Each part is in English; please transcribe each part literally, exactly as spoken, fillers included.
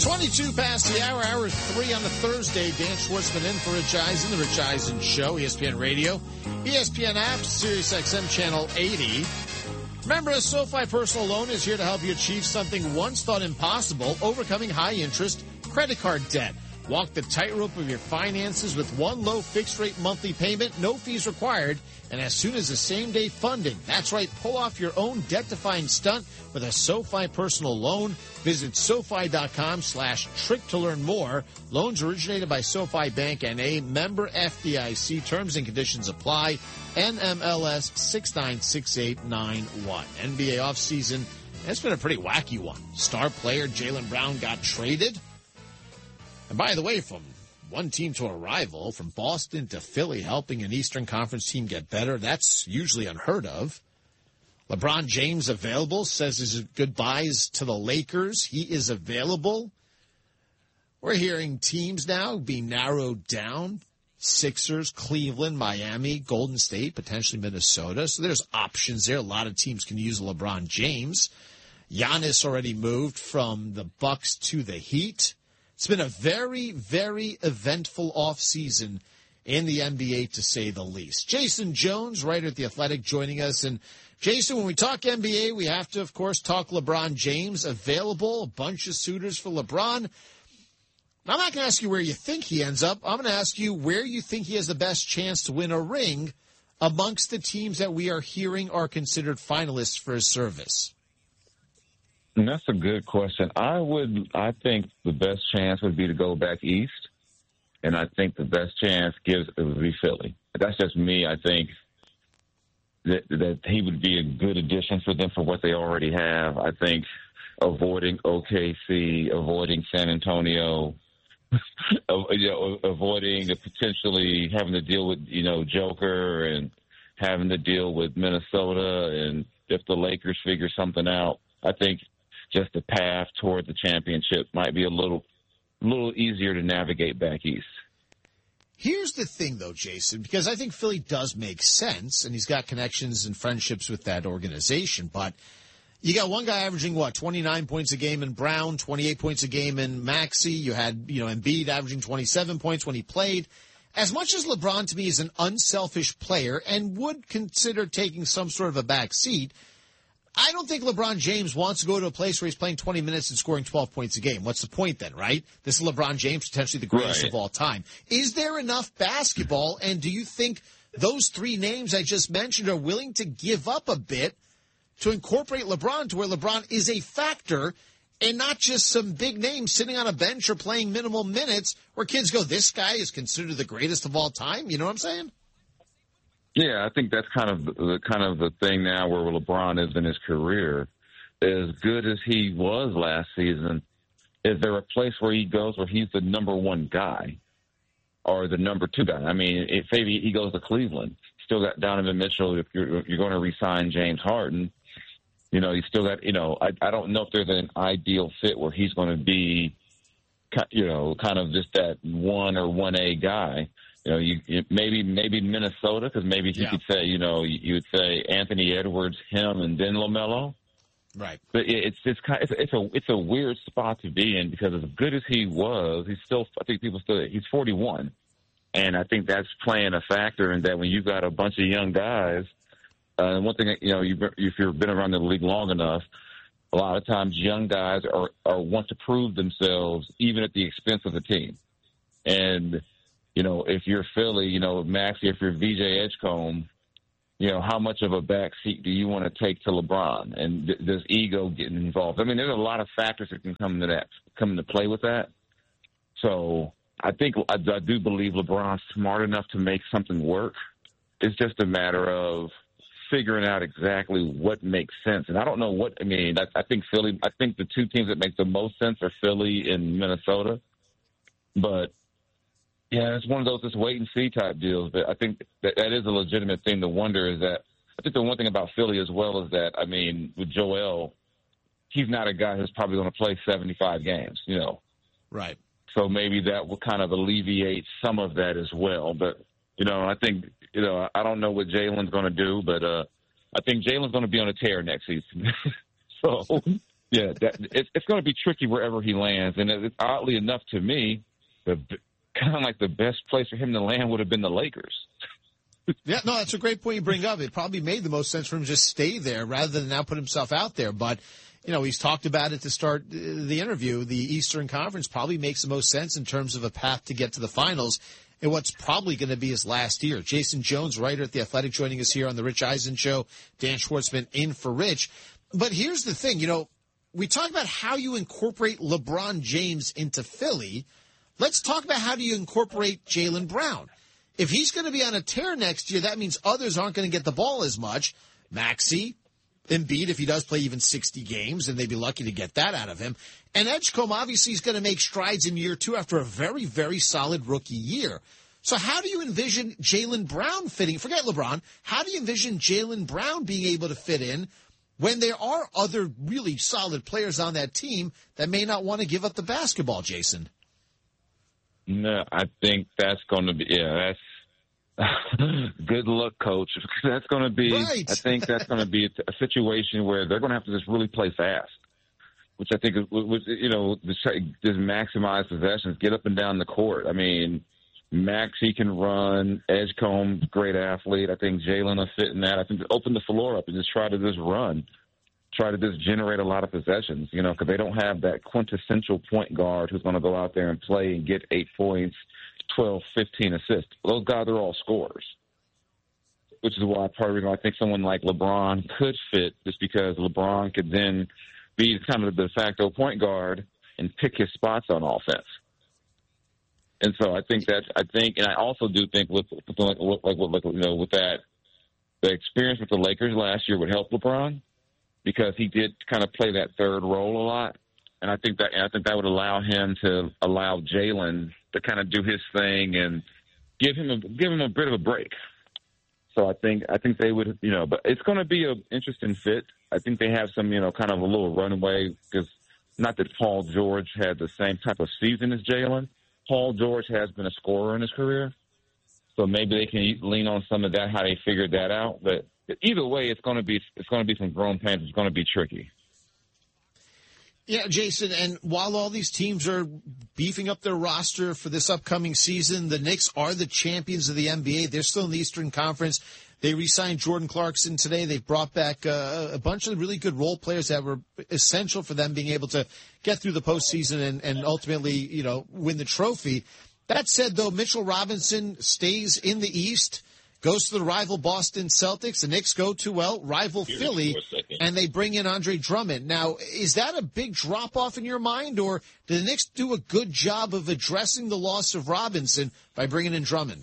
twenty-two past the hour, hour three on the Thursday. Dan Schwartzman in for Rich Eisen, the Rich Eisen Show, E S P N Radio, E S P N app, Sirius X M Channel eighty. Remember, a SoFi personal loan is here to help you achieve something once thought impossible, overcoming high-interest credit card debt. Walk the tightrope of your finances with one low fixed-rate monthly payment, no fees required, and as soon as the same-day funding. That's right, pull off your own debt-defying stunt with a SoFi personal loan. Visit SoFi.com slash trick to learn more. Loans originated by SoFi Bank N A, member F D I C. Terms and conditions apply. N M L S six nine six eight nine one. N B A offseason, it's been a pretty wacky one. Star player Jaylen Brown got traded. And by the way, from one team to a rival, from Boston to Philly, helping an Eastern Conference team get better, that's usually unheard of. LeBron James available, says his goodbyes to the Lakers. He is available. We're hearing teams now being narrowed down. Sixers, Cleveland, Miami, Golden State, potentially Minnesota. So there's options there. A lot of teams can use LeBron James. Giannis already moved from the Bucks to the Heat. It's been a very, very eventful offseason in the N B A, to say the least. Jason Jones, writer at The Athletic, joining us. And, Jason, when we talk N B A, we have to, of course, talk LeBron James. Available, a bunch of suitors for LeBron. I'm not going to ask you where you think he ends up. I'm going to ask you where you think he has the best chance to win a ring amongst the teams that we are hearing are considered finalists for his service. And that's a good question. I would, I think the best chance would be to go back east, and I think the best chance gives it would be Philly. That's just me. I think that that he would be a good addition for them for what they already have. I think avoiding O K C, avoiding San Antonio, you know, avoiding potentially having to deal with, you know, Joker and having to deal with Minnesota, and if the Lakers figure something out, I think just the path toward the championship might be a little, little easier to navigate back east. Here's the thing, though, Jason, because I think Philly does make sense, and he's got connections and friendships with that organization. But you got one guy averaging, what, twenty-nine points a game in Brown, twenty-eight points a game in Maxey. You had, you know, Embiid averaging twenty-seven points when he played. As much as LeBron, to me, is an unselfish player and would consider taking some sort of a back seat, I don't think LeBron James wants to go to a place where he's playing twenty minutes and scoring twelve points a game. What's the point then, right? This is LeBron James, potentially the greatest right. of all time. Is there enough basketball, and do you think those three names I just mentioned are willing to give up a bit to incorporate LeBron to where LeBron is a factor and not just some big name sitting on a bench or playing minimal minutes where kids go, this guy is considered the greatest of all time? You know what I'm saying? Yeah, I think that's kind of the kind of the thing now where LeBron is in his career. As good as he was last season, is there a place where he goes where he's the number one guy or the number two guy? I mean, if maybe he goes to Cleveland, still got Donovan Mitchell. If you're, you're going to re-sign James Harden, you know, you still got, you know, I, I don't know if there's an ideal fit where he's going to be, you know, kind of just that one or one A guy. You know, you, you maybe maybe Minnesota, because maybe you yeah. could say, you know, you, you would say Anthony Edwards, him, and then LaMelo. Right. But it, it's just kind of, it's, it's a it's a weird spot to be in, because as good as he was, he's still, I think people still, he's forty-one, and I think that's playing a factor in that when you've got a bunch of young guys. Uh, and one thing, you know, you've, if you've been around the league long enough, a lot of times young guys are, are want to prove themselves even at the expense of the team. And, you know, if you're Philly, you know, Maxey, if you're V J Edgecombe, you know, how much of a backseat do you want to take to LeBron? And th- does ego get involved? I mean, there's a lot of factors that can come into that, come into play with that. So I think I, I do believe LeBron's smart enough to make something work. It's just a matter of figuring out exactly what makes sense. And I don't know what, I mean, I, I think Philly, I think the two teams that make the most sense are Philly and Minnesota. But, yeah, it's one of those just wait and see type deals. But I think that, that is a legitimate thing to wonder is that, I think the one thing about Philly as well is that, I mean, with Joel, he's not a guy who's probably going to play seventy-five games, you know. Right. So maybe that will kind of alleviate some of that as well. But, you know, I think, you know, I don't know what Jalen's going to do, but uh, I think Jalen's going to be on a tear next season. So Yeah, that, it, it's going to be tricky wherever he lands. And it, oddly enough to me, the kind of like the best place for him to land would have been the Lakers. Yeah, no, that's a great point you bring up. It probably made the most sense for him to just stay there rather than now put himself out there. But, you know, he's talked about it to start the interview. The Eastern Conference probably makes the most sense in terms of a path to get to the finals in what's probably going to be his last year. Jason Jones, writer at The Athletic, joining us here on the Rich Eisen Show. Dan Schwartzman in for Rich. But here's the thing, you know, we talk about how you incorporate LeBron James into Philly. Let's talk about how do you incorporate Jaylen Brown. If he's going to be on a tear next year, that means others aren't going to get the ball as much. Maxey, Embiid, if he does play even sixty games, and they'd be lucky to get that out of him. And Edgecombe obviously is going to make strides in year two after a very, very solid rookie year. So how do you envision Jaylen Brown fitting? Forget LeBron. How do you envision Jaylen Brown being able to fit in when there are other really solid players on that team that may not want to give up the basketball, Jason? No, I think that's going to be, yeah, that's good luck, coach. That's going to be, right. I think that's going to be a situation where they're going to have to just really play fast, which I think is, was, you know, just, just maximize possessions, get up and down the court. I mean, Max, he can run. Edgecombe, great athlete. I think Jaylen will fit in that. I think open the floor up and just try to just run. Try to just generate a lot of possessions, you know, because they don't have that quintessential point guard who's going to go out there and play and get eight points, twelve, fifteen assists. Those guys are all scorers, which is why part of the reason I think someone like LeBron could fit, just because LeBron could then be kind of the de facto point guard and pick his spots on offense. And so I think that I think, and I also do think with, with like, like, like you know, with that, the experience with the Lakers last year would help LeBron, because he did kind of play that third role a lot. And I think that, and I think that would allow him to allow Jaylen to kind of do his thing and give him a, give him a bit of a break. So I think, I think they would, you know, but it's going to be an interesting fit. I think they have some, you know, kind of a little runaway, because not that Paul George had the same type of season as Jaylen. Paul George has been a scorer in his career. So maybe they can lean on some of that, how they figured that out. But either way, it's going to be it's going to be some growing pains. It's going to be tricky. Yeah, Jason, and while all these teams are beefing up their roster for this upcoming season, the Knicks are the champions of the N B A. They're still in the Eastern Conference. They re-signed Jordan Clarkson today. They brought back uh, a bunch of really good role players that were essential for them being able to get through the postseason and, and ultimately, you know, win the trophy. That said, though, Mitchell Robinson stays in the East, goes to the rival Boston Celtics. The Knicks go to, well, rival Here's Philly, and they bring in Andre Drummond. Now, is that a big drop-off in your mind, or did the Knicks do a good job of addressing the loss of Robinson by bringing in Drummond?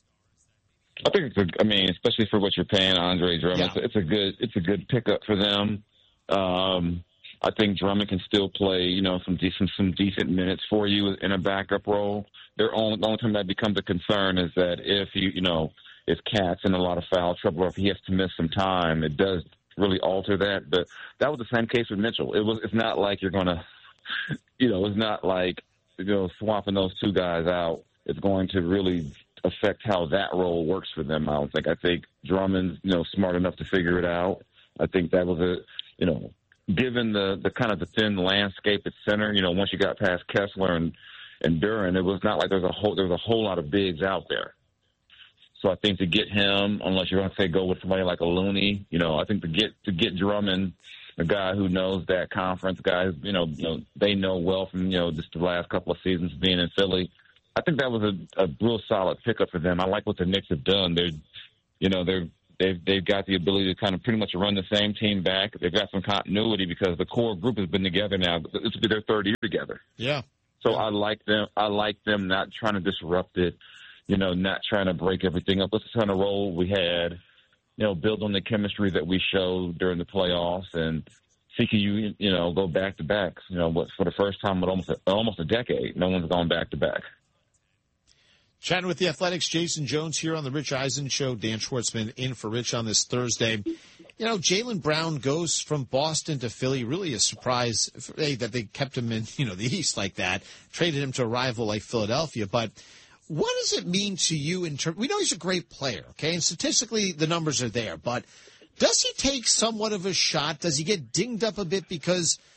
I think it's a, I mean, especially for what you're paying Andre Drummond, yeah. it's a good it's a good pickup for them. Um, I think Drummond can still play, you know, some decent some decent minutes for you in a backup role. Their only the only time that becomes a concern is that if you you know if Cat's in a lot of foul trouble or if he has to miss some time, it does really alter that. But that was the same case with Mitchell. It was it's not like you're gonna, you know, it's not like, you know, swapping those two guys out. It's going to really affect how that role works for them. I don't think. I think Drummond's, you know, smart enough to figure it out. I think that was a, you know, given the, the kind of the thin landscape at center, you know, once you got past Kessler and, and Duren, it was not like there was a whole, there was a whole lot of bigs out there. So I think to get him, unless you're going to say go with somebody like a Looney, you know, I think to get, to get Drummond, a guy who knows that conference, guys, you know, you know, they know well from, you know, just the last couple of seasons being in Philly. I think that was a, a real solid pickup for them. I like what the Knicks have done. They're, you know, they're, they've, they've got the ability to kind of pretty much run the same team back. They've got some continuity because the core group has been together now. This will be their third year together. Yeah. So yeah. I like them. I like them not trying to disrupt it, you know, not trying to break everything up. Let's kind of roll we had, you know, build on the chemistry that we showed during the playoffs and see can you, you know, go back to back. You know, what for the first time in almost a, almost a decade, no one's gone back to back. Chatting with the Athletics, Jason Jones here on the Rich Eisen Show. Dan Schwartzman in for Rich on this Thursday. You know, Jaylen Brown goes from Boston to Philly. Really a surprise hey, that they kept him in, you know, the East like that, traded him to a rival like Philadelphia. But what does it mean to you in terms? We know he's a great player, okay, and statistically the numbers are there. But does he take somewhat of a shot? Does he get dinged up a bit because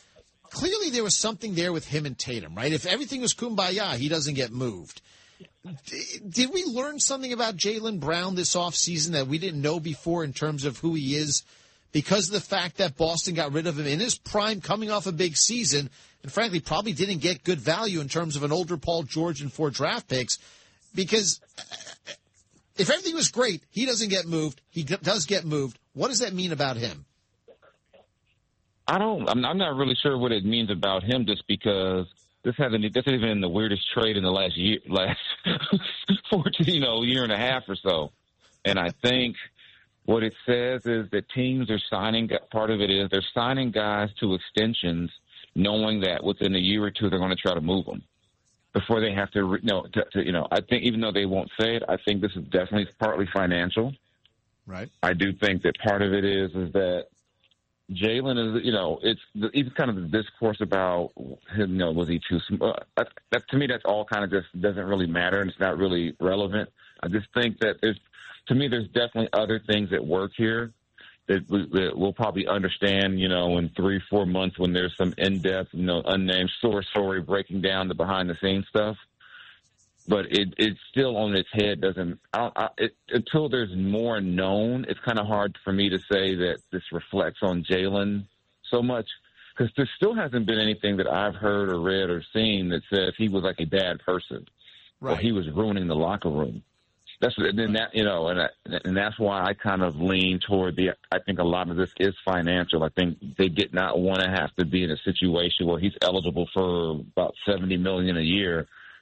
clearly there was something there with him and Tatum, right? If everything was kumbaya, he doesn't get moved. D- did we learn something about Jaylen Brown this offseason that we didn't know before in terms of who he is because of the fact that Boston got rid of him in his prime coming off a big season and, frankly, probably didn't get good value in terms of an older Paul George and four draft picks? Because if everything was great, he doesn't get moved. He d- does get moved. What does that mean about him? I don't. I'm, I'm not really sure what it means about him, just because this hasn't. This hasn't been the weirdest trade in the last year, last fourteen, you know, year and a half or so. And I think what it says is that teams are signing. Part of it is they're signing guys to extensions, knowing that within a year or two they're going to try to move them before they have to. You know, to, to, you know. I think even though they won't say it, I think this is definitely partly financial. Right. I do think that part of it is is that. Jaylen is, you know, it's even kind of the discourse about him, you know, was he too small? That, that, to me, that's all kind of just doesn't really matter, and it's not really relevant. I just think that there's, to me, there's definitely other things at work here that, we, that we'll probably understand, you know, in three, four months when there's some in-depth, you know, unnamed source story breaking down the behind-the-scenes stuff. But it it's still on its head. Doesn't I don't, I, it, until there's more known. It's kind of hard for me to say that this reflects on Jaylen so much because there still hasn't been anything that I've heard or read or seen that says he was like a bad person right. or he was ruining the locker room. That's and then that you know, and I, and that's why I kind of lean toward the. I think a lot of this is financial. I think they did not want to have to be in a situation where he's eligible for about seventy million a year.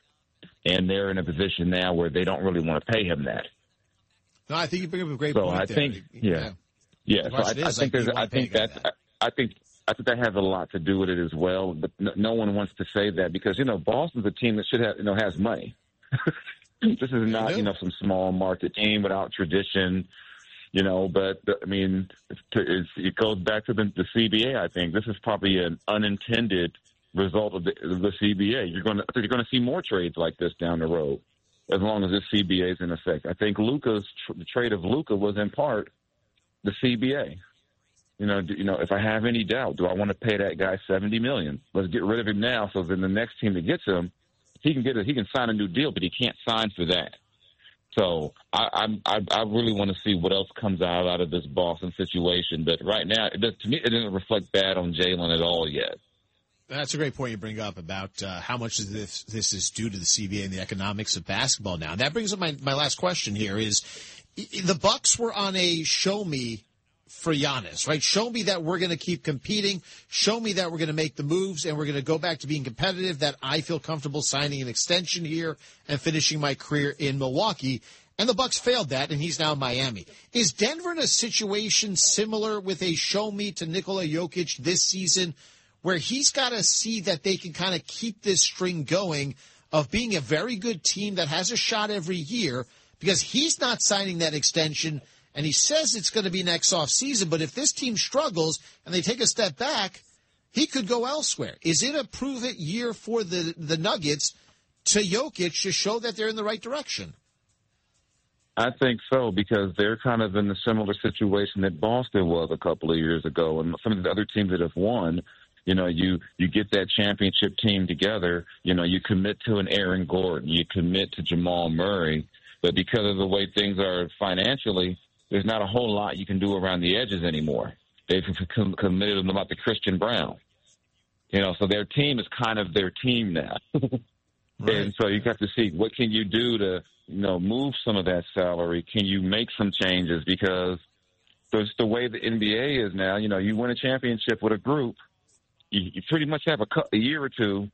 And they're in a position now where they don't really want to pay him that. No, I think you bring up a great so point. I there. think, yeah, yeah. yeah. So I, I think like there's, I think that's, that. I, I think, I think that has a lot to do with it as well. But no, no one wants to say that because you know Boston's a team that should have, you know, has money. This is not, you know, some small market team without tradition, you know. But I mean, it's, it's, it goes back to the, the C B A. I think this is probably an unintended result of the, the C B A. You're going to you're going to see more trades like this down the road, as long as this C B A is in effect. I think Luka's the trade of Luka was in part the C B A. You know, do, you know, if I have any doubt, do I want to pay that guy seventy million? Let's get rid of him now, so then the next team that gets him, he can get a, he can sign a new deal, but he can't sign for that. So I I'm, I I really want to see what else comes out out of this Boston situation. But right now, it does, to me, it doesn't reflect bad on Jaylen at all yet. That's a great point you bring up about uh, how much of this, this is due to the C B A and the economics of basketball now. And that brings up my, my last question here is the Bucks were on a show me for Giannis, right? Show me that we're going to keep competing. Show me that we're going to make the moves and we're going to go back to being competitive, that I feel comfortable signing an extension here and finishing my career in Milwaukee. And the Bucks failed that, and he's now in Miami. Is Denver in a situation similar with a show me to Nikola Jokic this season, where he's got to see that they can kind of keep this string going of being a very good team that has a shot every year because he's not signing that extension, and he says it's going to be next offseason, but if this team struggles and they take a step back, he could go elsewhere. Is it a prove-it year for the, the Nuggets to Jokic to show that they're in the right direction? I think so, because they're kind of in the similar situation that Boston was a couple of years ago, and some of the other teams that have won. You know, you, you get that championship team together, you know, you commit to an Aaron Gordon, you commit to Jamal Murray, but because of the way things are financially, there's not a whole lot you can do around the edges anymore. They've committed them about the Christian Brown. You know, so their team is kind of their team now. Right. And so you have to see what can you do to, you know, move some of that salary. Can you make some changes? Because there's the way the N B A is now, you know, you win a championship with a group, you, you pretty much have a, a year or two